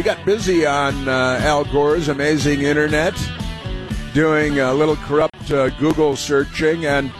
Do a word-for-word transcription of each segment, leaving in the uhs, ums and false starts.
We got busy on uh, Al Gore's amazing internet, doing a little corrupt uh, Google searching, and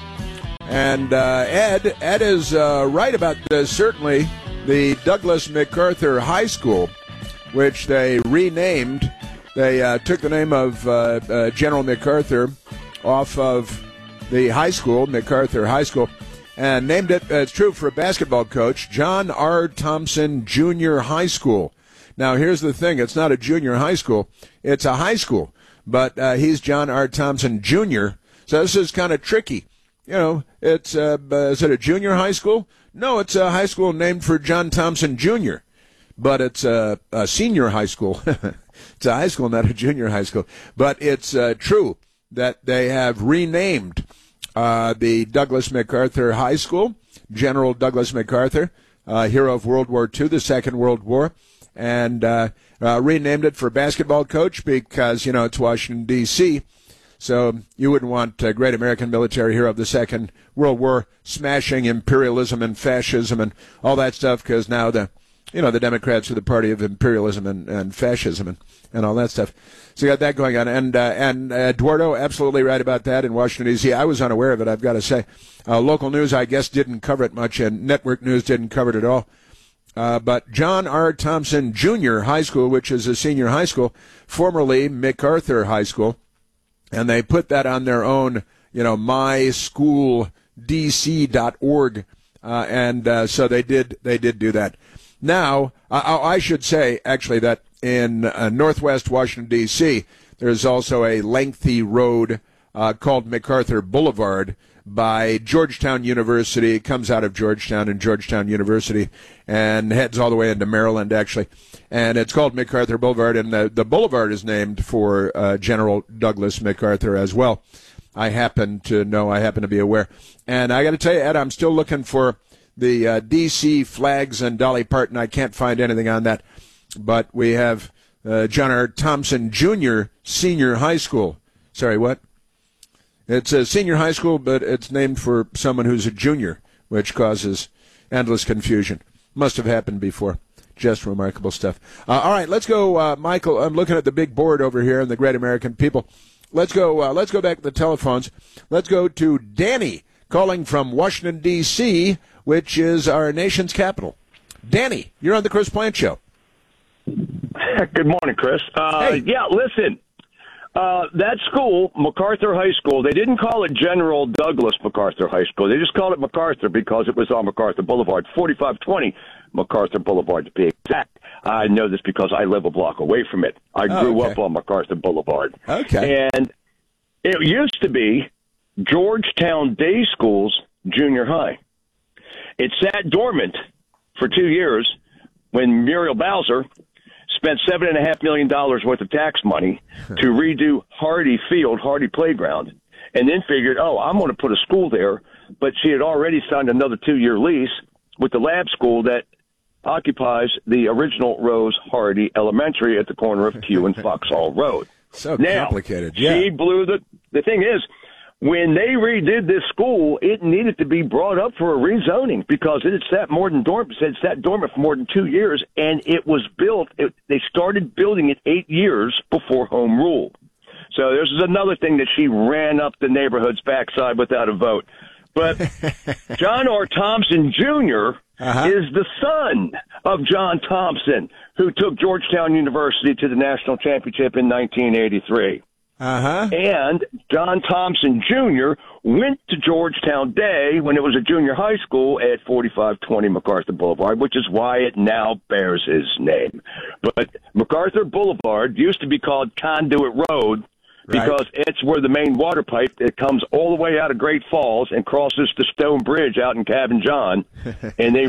and uh, Ed Ed is uh, right about this. Certainly, the Douglas MacArthur High School, which they renamed, they uh, took the name of uh, uh, General MacArthur off of the high school, MacArthur High School, and named it. Uh, it's true for a basketball coach, John R. Thompson Junior High School. Now, here's the thing. It's not a junior high school. It's a high school. But uh, he's John R. Thompson Junior So this is kind of tricky. You know, it's uh, is it a junior high school? No, it's a high school named for John Thompson Junior But it's a, a senior high school. It's a high school, not a junior high school. But it's uh, true that they have renamed uh, the Douglas MacArthur High School, General Douglas MacArthur, uh, hero of World War Two, the Second World War, and uh, uh, renamed it for basketball coach because, you know, it's Washington, D C, so you wouldn't want a great American military hero of the Second World War smashing imperialism and fascism and all that stuff, because now the, you know, the Democrats are the party of imperialism and, and fascism and, and all that stuff. So you got that going on. And uh, and uh, Eduardo, absolutely right about that in Washington, D C. I was unaware of it, I've got to say. Uh, local news, I guess, didn't cover it much, and network news didn't cover it at all. Uh, but John R. Thompson Junior High School, which is a senior high school, formerly MacArthur High School, and they put that on their own, you know, my school d c dot org, uh, and uh, so they did they did do that. Now, I, I should say, actually, that in uh, northwest Washington, D C, there's also a lengthy road uh, called MacArthur Boulevard by Georgetown University. It comes out of Georgetown and Georgetown University and heads all the way into Maryland, actually. And it's called MacArthur Boulevard, and the, the boulevard is named for uh, General Douglas MacArthur as well. I happen to know, I happen to be aware. And I got to tell you, Ed, I'm still looking for the uh, D C flags and Dolly Parton. I can't find anything on that. But we have uh, John R. Thompson Junior Senior High School. Sorry, what? It's a senior high school, but it's named for someone who's a junior, which causes endless confusion. Must have happened before. Just remarkable stuff. Uh, all right, let's go, uh, Michael. I'm looking at the big board over here and the great American people. Let's go. Uh, let's go back to the telephones. Let's go to Danny calling from Washington, D C, which is our nation's capital. Danny, you're on the Chris Plant Show. Good morning, Chris. Uh, hey. Yeah, listen. Uh, that school, MacArthur High School, they didn't call it General Douglas MacArthur High School. They just called it MacArthur because it was on MacArthur Boulevard, forty-five twenty MacArthur Boulevard to be exact. I know this because I live a block away from it. I oh, grew okay. up on MacArthur Boulevard. Okay. And it used to be Georgetown Day School's junior high. It sat dormant for two years when Muriel Bowser spent seven and a half million dollars worth of tax money to redo Hardy Field, Hardy Playground, and then figured, oh, I'm going to put a school there. But she had already signed another two-year lease with the lab school that occupies the original Rose Hardy Elementary at the corner of Q and Foxhall Road. So now, complicated. Yeah. She blew the. The thing is, when they redid this school, it needed to be brought up for a rezoning because it had sat more than dormant, it had sat dormant for more than two years, and it was built. It, they started building it eight years before home rule. So this is another thing that she ran up the neighborhood's backside without a vote. But John R. Thompson Junior Uh-huh. is the son of John Thompson, who took Georgetown University to the national championship in nineteen eighty-three. Uh-huh. And John Thompson Junior went to Georgetown Day when it was a junior high school at forty-five twenty MacArthur Boulevard, which is why it now bears his name. But MacArthur Boulevard used to be called Conduit Road because right. it's where the main water pipe that comes all the way out of Great Falls and crosses the Stone Bridge out in Cabin John, and they